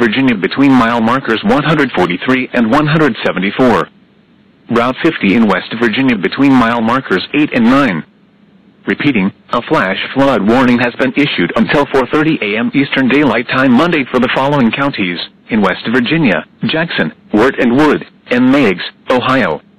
Virginia between mile markers 143 and 174. Route 50 in West Virginia between mile markers 8 and 9. Repeating, a flash flood warning has been issued until 4:30 a.m. Eastern Daylight Time Monday for the following counties: in West Virginia, Jackson, Wirt and Wood, and Meigs, Ohio.